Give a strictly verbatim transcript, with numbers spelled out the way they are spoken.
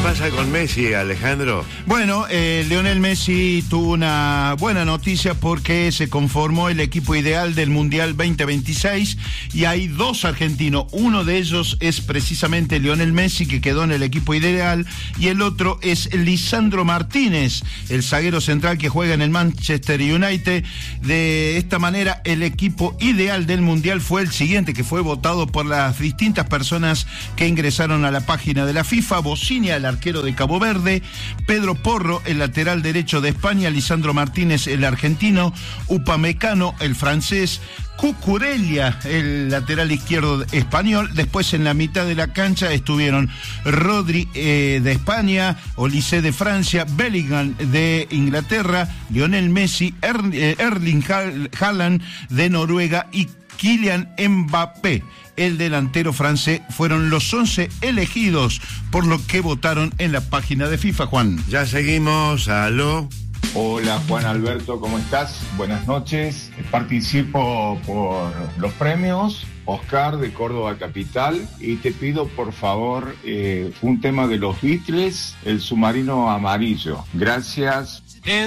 pasa con Messi, Alejandro? Bueno, eh, Lionel Messi tuvo una buena noticia porque se conformó el equipo ideal del Mundial veinte veintiséis y hay dos argentinos. Uno de ellos es precisamente Lionel Messi, que quedó en el equipo ideal, y el otro es Lisandro Martínez, el zaguero central que juega en el Manchester United. De esta manera, el equipo ideal del Mundial fue el siguiente, que fue votado por las distintas personas que ingresaron a la página de la FIFA: Bocinia, el arquero de Cabo Verde; Pedro Porro, el lateral derecho de España; Lisandro Martínez, el argentino; Upamecano, el francés; Cucurella, el lateral izquierdo español. Después, en la mitad de la cancha estuvieron Rodri eh, de España, Olise de Francia, Bellingham de Inglaterra, Lionel Messi, er, eh, Erling Haaland de Noruega y Kylian Mbappé, el delantero francés. Fueron los once elegidos por lo que votaron en la página de FIFA, Juan. Ya seguimos, aló. Hola Juan Alberto, ¿cómo estás? Buenas noches. Participo por los premios Oscar de Córdoba Capital y te pido por favor eh, un tema de los Beatles, El submarino amarillo. Gracias.